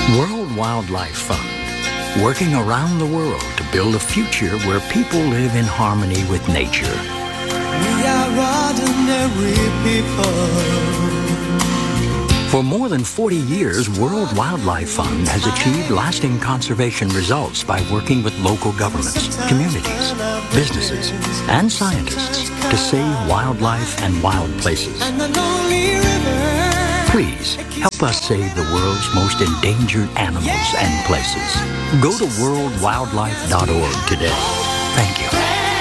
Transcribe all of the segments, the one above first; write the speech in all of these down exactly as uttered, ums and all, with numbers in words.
World Wildlife Fund, working around the world to build a future where people live in harmony with nature. We are ordinary people. For more than forty years, World Wildlife Fund has achieved lasting conservation results by working with local governments, communities, businesses, and scientists to save wildlife and wild places. Please help us save the world's most endangered animals and places. Go to world wildlife dot org today. Thank you.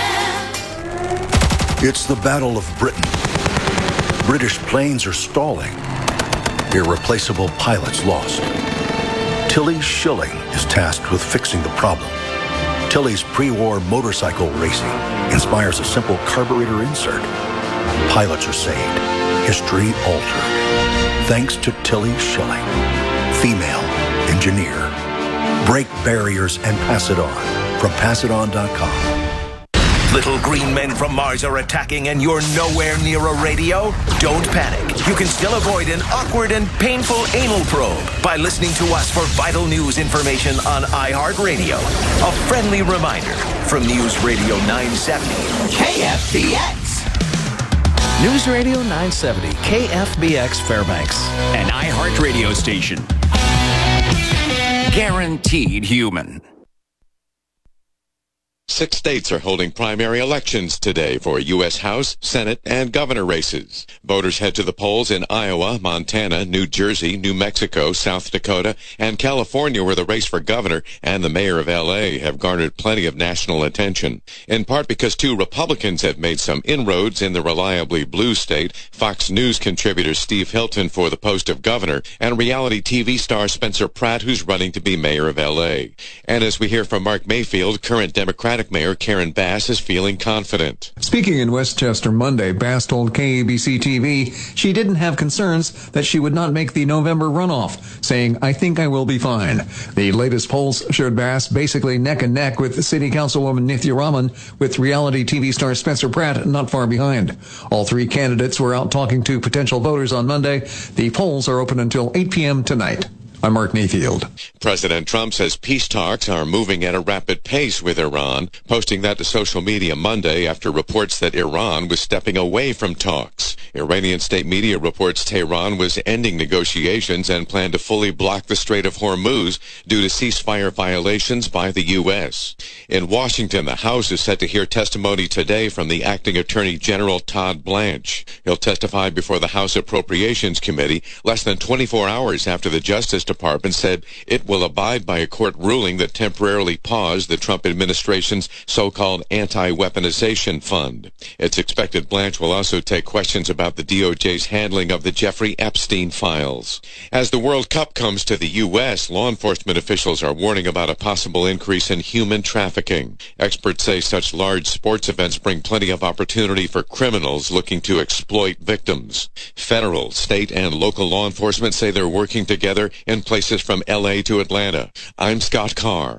It's the Battle of Britain. British planes are stalling. Irreplaceable pilots lost. Tilly Schilling is tasked with fixing the problem. Tilly's pre-war motorcycle racing inspires a simple carburetor insert. Pilots are saved. History altered. Thanks to Tilly Schilling. Female engineer. Break barriers and pass it on. From pass it on dot com. Little green men from Mars are attacking and you're nowhere near a radio? Don't panic. You can still avoid an awkward and painful anal probe by listening to us for vital news information on iHeartRadio. A friendly reminder from News Radio nine seventy K F B X. News Radio nine seventy K F B X Fairbanks. An iHeartRadio station. Guaranteed human. Six states are holding primary elections today for U S House, Senate, and governor races. Voters head to the polls in Iowa, Montana, New Jersey, New Mexico, South Dakota, and California, where the race for governor and the mayor of L A have garnered plenty of national attention. In part because two Republicans have made some inroads in the reliably blue state, Fox News contributor Steve Hilton for the post of governor, and reality T V star Spencer Pratt, who's running to be mayor of L A. And as we hear from Mark Mayfield, current Democratic Mayor Karen Bass is feeling confident. Speaking in Westchester Monday, Bass told K A B C T V she didn't have concerns that she would not make the November runoff, saying, "I think I will be fine." The latest polls showed Bass basically neck and neck with City Councilwoman Nithya Raman, with reality T V star Spencer Pratt not far behind. All three candidates were out talking to potential voters on Monday. The polls are open until eight p.m. tonight. I'm Mark Mayfield. President Trump says peace talks are moving at a rapid pace with Iran, posting that to social media Monday after reports that Iran was stepping away from talks. Iranian state media reports Tehran was ending negotiations and planned to fully block the Strait of Hormuz due to ceasefire violations by the U S. In Washington, the House is set to hear testimony today from the acting Attorney General Todd Blanche. He'll testify before the House Appropriations Committee less than twenty-four hours after the Justice Department said it will abide by a court ruling that temporarily paused the Trump administration's so-called anti-weaponization fund. It's expected Blanche will also take questions about the D O J's handling of the Jeffrey Epstein files. As the World Cup comes to the U S, law enforcement officials are warning about a possible increase in human trafficking. Experts say such large sports events bring plenty of opportunity for criminals looking to exploit victims. Federal, state, and local law enforcement say they're working together in places from L A to Atlanta. I'm Scott Carr.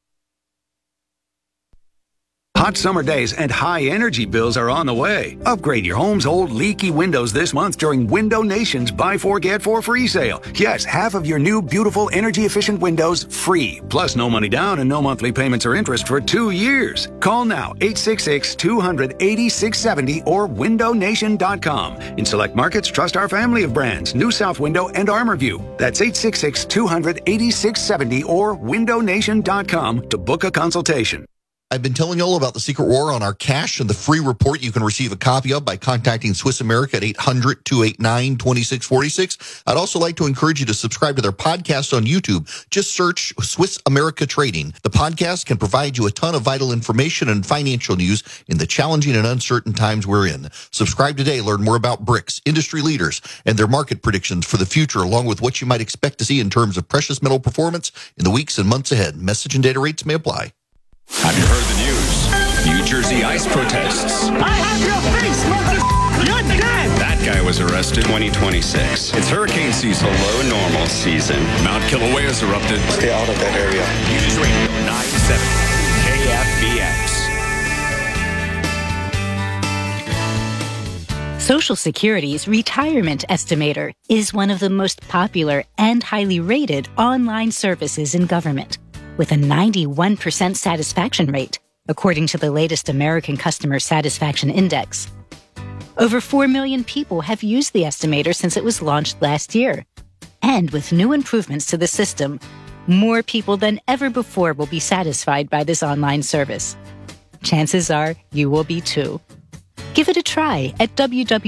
Hot summer days and high energy bills are on the way. Upgrade your home's old leaky windows this month during Window Nation's Buy Four Get Four free sale. Yes, half of your new beautiful energy efficient windows free. Plus no money down and no monthly payments or interest for two years. Call now eight six six, two hundred, eighty-six seventy or window nation dot com. In select markets, trust our family of brands, New South Window and ArmorView. That's eight six six, two hundred, eighty-six seventy or window nation dot com to book a consultation. I've been telling you all about the secret war on our cash and the free report you can receive a copy of by contacting Swiss America at eight hundred, two eight nine, two six four six. I'd also like to encourage you to subscribe to their podcast on YouTube. Just search Swiss America Trading. The podcast can provide you a ton of vital information and financial news in the challenging and uncertain times we're in. Subscribe today. Learn more about bricks, industry leaders, and their market predictions for the future, along with what you might expect to see in terms of precious metal performance in the weeks and months ahead. Message and data rates may apply. Have you heard the news? New Jersey ice protests. I have your face, mother. You're dead. That guy was arrested twenty twenty-six. It's hurricane season, below normal season. Mount Kilauea has erupted. Stay out of that area. News Radio nine seventy K F B X. Social Security's Retirement Estimator is one of the most popular and highly rated online services in government, with a ninety-one percent satisfaction rate, according to the latest American Customer Satisfaction Index. Over four million people have used the estimator since it was launched last year. And with new improvements to the system, more people than ever before will be satisfied by this online service. Chances are you will be too. Give it a try at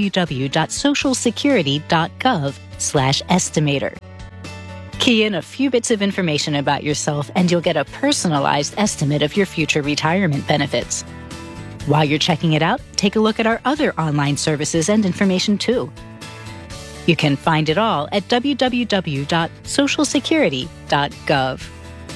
www.socialsecurity.gov slash estimator. Key in a few bits of information about yourself and you'll get a personalized estimate of your future retirement benefits. While you're checking it out, take a look at our other online services and information too. You can find it all at w w w dot social security dot gov.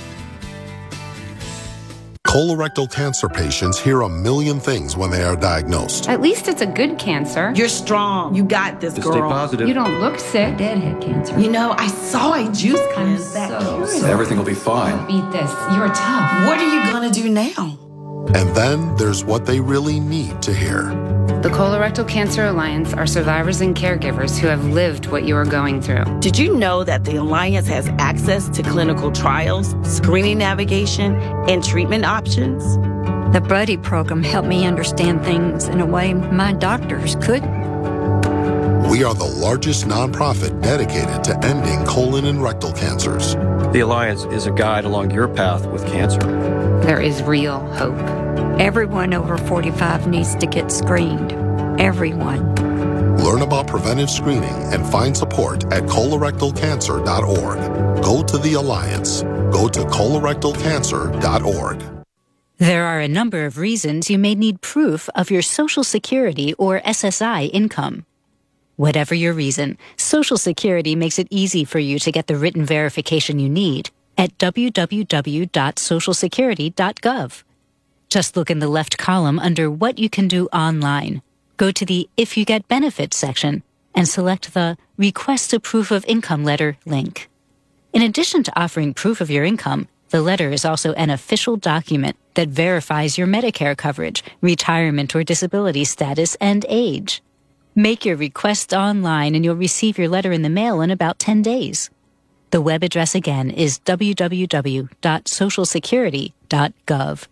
Colorectal cancer patients hear a million things when they are diagnosed. At least it's a good cancer. You're strong. You got this, Just girl. stay positive. You don't look sick. Deadhead cancer. You know, I saw a juice kind of that curious. Everything will be fine. Beat this. You're tough. What are you going to do now? And then there's what they really need to hear. The Colorectal Cancer Alliance are survivors and caregivers who have lived what you are going through. Did you know that the Alliance has access to clinical trials, screening navigation, and treatment options? The Buddy program helped me understand things in a way my doctors couldn't. We are the largest nonprofit dedicated to ending colon and rectal cancers. The Alliance is a guide along your path with cancer. There is real hope. Everyone over forty-five needs to get screened. Everyone. Learn about preventive screening and find support at colorectal cancer dot org. Go to the Alliance. Go to colorectal cancer dot org. There are a number of reasons you may need proof of your Social Security or S S I income. Whatever your reason, Social Security makes it easy for you to get the written verification you need at w w w dot social security dot gov. Just look in the left column under What You Can Do Online. Go to the If You Get Benefits section and select the Request a Proof of Income Letter link. In addition to offering proof of your income, the letter is also an official document that verifies your Medicare coverage, retirement or disability status, and age. Make your request online and you'll receive your letter in the mail in about ten days. The web address again is w w w dot social security dot gov.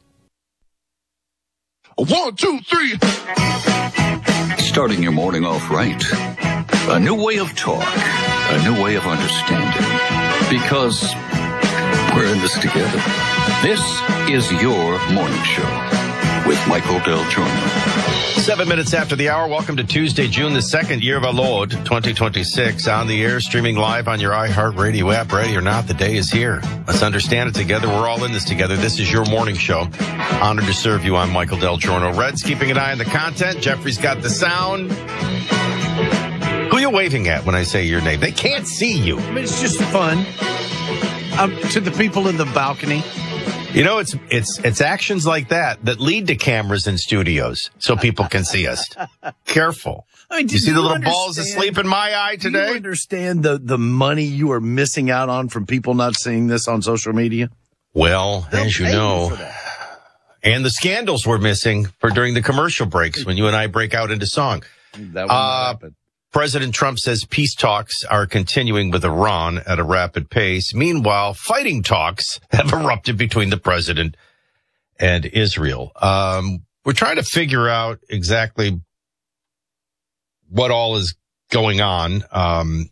One, two, three. Starting your morning off right. A new way of talk. A new way of understanding. Because we're in this together. This is your morning show with Michael Del Giorno. Seven minutes after the hour, welcome to Tuesday, June the second, year of our Lord, twenty twenty-six. On the air, streaming live on your iHeartRadio app. Ready or not, the day is here. Let's understand it together. We're all in this together. This is your morning show. Honored to serve you. I'm Michael Del Giorno. Red's keeping an eye on the content. Jeffrey's got the sound. Who are you waving at when I say your name? They can't see you. I mean, it's just fun. Um, to the people in the balcony. You know, it's it's it's actions like that that lead to cameras in studios so people can see us. Careful. I mean, you see you the little balls asleep in my eye today? Do you understand the, the money you are missing out on from people not seeing this on social media? Well, They'll as you know, and the scandals we're missing for during the commercial breaks when you and I break out into song. That will uh, happen. President Trump says peace talks are continuing with Iran at a rapid pace. Meanwhile, fighting talks have erupted between the president and Israel. Um, we're trying to figure out exactly what all is going on. Um,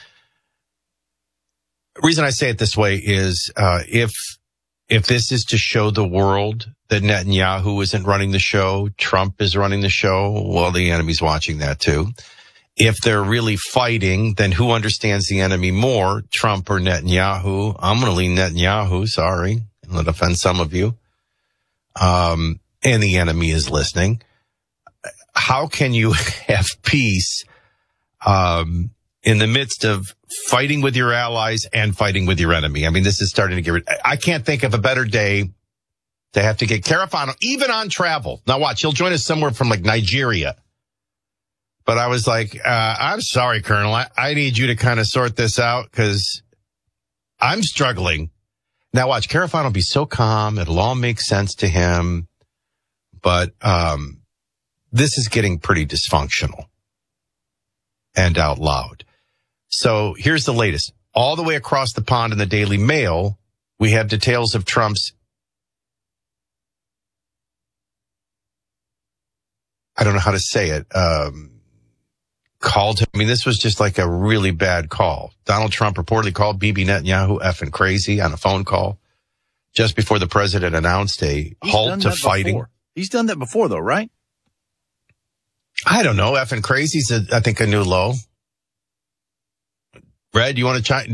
the reason I say it this way is uh, if if this is to show the world that Netanyahu isn't running the show, Trump is running the show, well, the enemy's watching that too. If they're really fighting, then who understands the enemy more, Trump or Netanyahu? I'm going to lean Netanyahu, sorry, and let offend some of you. Um, and the enemy is listening. How can you have peace um, in the midst of fighting with your allies and fighting with your enemy? I mean, this is starting to get rid. I can't think of a better day to have to get Carafano, even on travel. Now watch, he'll join us somewhere from like Nigeria. But I was like, uh, I'm sorry, Colonel. I, I need you to kind of sort this out because I'm struggling. Now watch, Carafano will be so calm. It'll all make sense to him. But um, this is getting pretty dysfunctional. and out loud. So here's the latest. All the way across the pond in the Daily Mail, we have details of Trump's, I don't know how to say it, um, called him. I mean, this was just like a really bad call. Donald Trump reportedly called Bibi Netanyahu effing crazy on a phone call just before the president announced a He's halt to fighting. Before. He's done that before, though, right? I don't know. Effing crazy's, a, I think, a new low. Red, you want to chime?